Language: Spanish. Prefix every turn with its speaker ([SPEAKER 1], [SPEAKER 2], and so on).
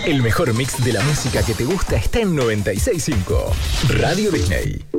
[SPEAKER 1] El mejor mix de la música que te gusta está en 96.5 Radio Disney.